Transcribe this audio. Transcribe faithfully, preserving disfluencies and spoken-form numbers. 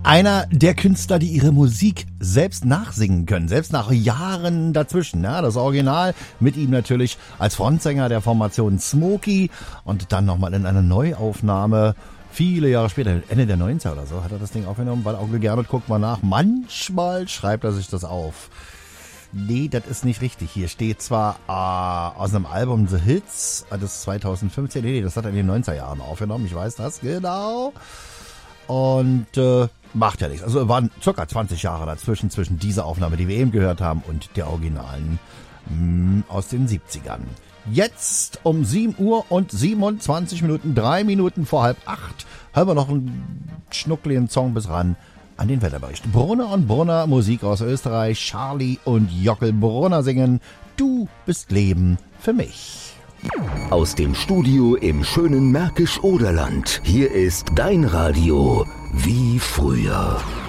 Einer der Künstler, die ihre Musik selbst nachsingen können, selbst nach Jahren dazwischen. Ja, das Original mit ihm natürlich als Frontsänger der Formation Smokey und dann nochmal in einer Neuaufnahme viele Jahre später, Ende der neunziger oder so, hat er das Ding aufgenommen, weil Onkel Gernot guckt mal nach. Manchmal schreibt er sich das auf. Nee, das ist nicht richtig. Hier steht zwar äh, aus einem Album The Hits, das ist zweitausendfünfzehn, nee, das hat er in den neunziger Jahren aufgenommen, ich weiß das, genau. Und äh, macht ja nichts. Also waren circa zwanzig Jahre dazwischen, zwischen dieser Aufnahme, die wir eben gehört haben, und der Originalen mh, aus den siebzigern. Jetzt um sieben Uhr und siebenundzwanzig Minuten, drei Minuten vor halb acht, hören wir noch einen schnuckligen Song bis ran an den Wetterbericht. Brunner und Brunner, Musik aus Österreich, Charlie und Jockel Brunner singen Du bist Leben für mich. Aus dem Studio im schönen Märkisch-Oderland. Hier ist dein Radio wie früher.